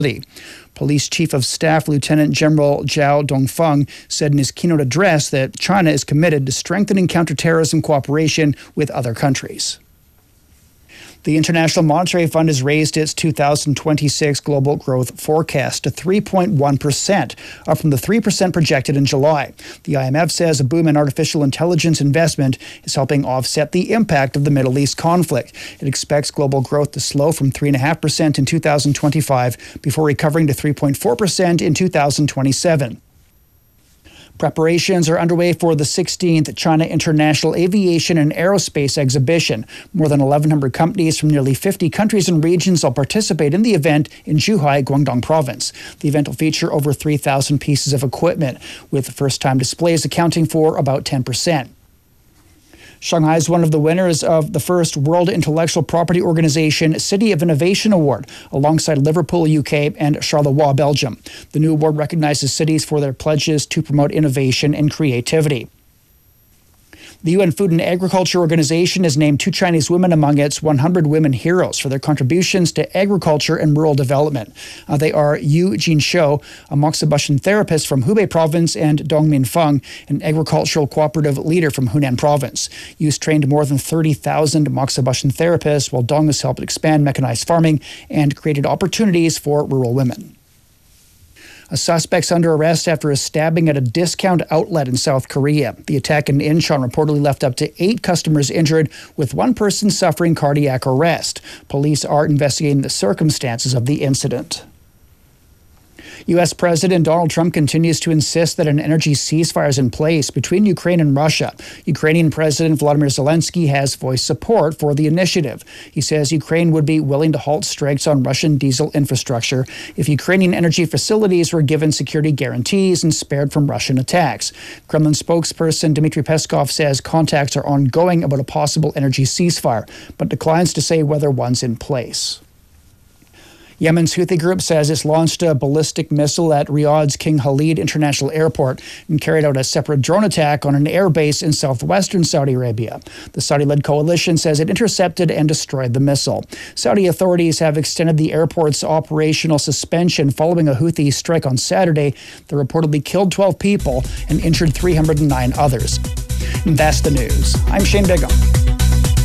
Police Chief of Staff Lieutenant General Zhao Dongfeng said in his keynote address that China is committed to strengthening counterterrorism cooperation with other countries. The International Monetary Fund has raised its 2026 global growth forecast to 3.1%, up from the 3% projected in July. The IMF says a boom in artificial intelligence investment is helping offset the impact of the Middle East conflict. It expects global growth to slow from 3.5% in 2025 before recovering to 3.4% in 2027. Preparations are underway for the 16th China International Aviation and Aerospace Exhibition. More than 1,100 companies from nearly 50 countries and regions will participate in the event in Zhuhai, Guangdong Province. The event will feature over 3,000 pieces of equipment, with first-time displays accounting for about 10%. Shanghai is one of the winners of the first World Intellectual Property Organization City of Innovation Award, alongside Liverpool, UK, and Charleroi, Belgium. The new award recognizes cities for their pledges to promote innovation and creativity. The UN Food and Agriculture Organization has named 2 Chinese women among its 100 women heroes for their contributions to agriculture and rural development. They are Yu Jinshou, a moxibustion therapist from Hubei Province, and Dong Minfeng, an agricultural cooperative leader from Hunan Province. Yu's trained more than 30,000 moxibustion therapists, while Dong has helped expand mechanized farming and created opportunities for rural women. A suspect's under arrest after a stabbing at a discount outlet in South Korea. The attack in Incheon reportedly left up to 8 customers injured, with 1 person suffering cardiac arrest. Police are investigating the circumstances of the incident. U.S. President Donald Trump continues to insist that an energy ceasefire is in place between Ukraine and Russia. Ukrainian President Volodymyr Zelensky has voiced support for the initiative. He says Ukraine would be willing to halt strikes on Russian diesel infrastructure if Ukrainian energy facilities were given security guarantees and spared from Russian attacks. Kremlin spokesperson Dmitry Peskov says contacts are ongoing about a possible energy ceasefire, but declines to say whether one's in place. Yemen's Houthi group says it's launched a ballistic missile at Riyadh's King Khalid International Airport and carried out a separate drone attack on an airbase in southwestern Saudi Arabia. The Saudi-led coalition says it intercepted and destroyed the missile. Saudi authorities have extended the airport's operational suspension following a Houthi strike on Saturday that reportedly killed 12 people and injured 309 others. And that's the news. I'm Shane Bigham.